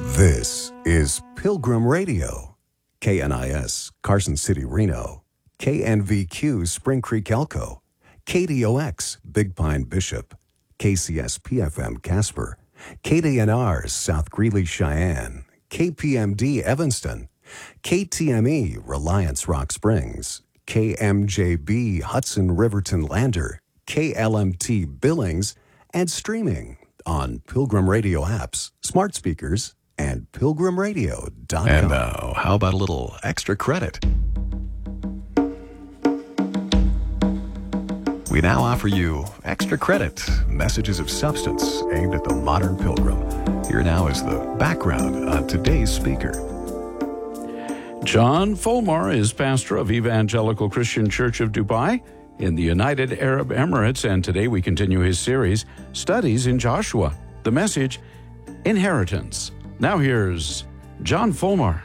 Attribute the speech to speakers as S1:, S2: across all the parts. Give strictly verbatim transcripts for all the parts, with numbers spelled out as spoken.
S1: This is Pilgrim Radio, K N I S, Carson City, Reno, K N V Q, Spring Creek, Elko, K D O X, Big Pine, Bishop, K C S P F M, Casper, K D N R, South Greeley, Cheyenne, K P M D, Evanston, K T M E, Reliance, Rock Springs, K M J B, Hudson, Riverton, Lander, K L M T, Billings, and streaming on Pilgrim Radio apps, smart speakers, and pilgrim radio dot com.
S2: And now, how about a little extra credit? We now offer you extra credit, messages of substance aimed at the modern pilgrim. Here now is the background on today's speaker.
S3: John Fulmar is pastor of Evangelical Christian Church of Dubai in the United Arab Emirates, and today we continue his series, Studies in Joshua. The message, Inheritance. Now here's John Fulmar.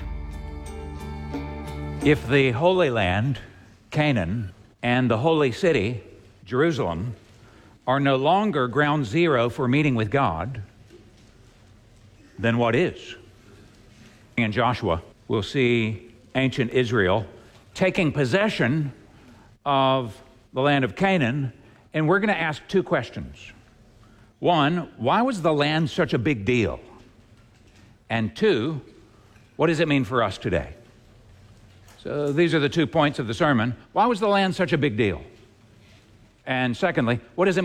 S4: If the Holy Land, Canaan, and the Holy City, Jerusalem, are no longer ground zero for meeting with God, then what is? In Joshua, we'll see ancient Israel taking possession of the land of Canaan, and we're going to ask two questions. One, why was the land such a big deal? And two, what does it mean for us today? So these are the two points of the sermon. Why was the land such a big deal? And secondly, what does it mean